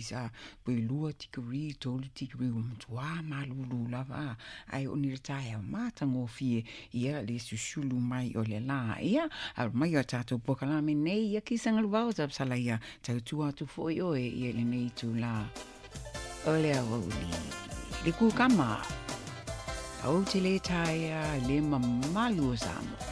sa pui lua tikari tolu tikari umtua malulu lava ai oni retire mata ngofie ia le susulu mai o le la ia al mai o tato pokala me nei ia kisanga lua sa sala ia tautua tu foi o ia le nei tu la ole auli le ku kama au te le taia le mamalu o samo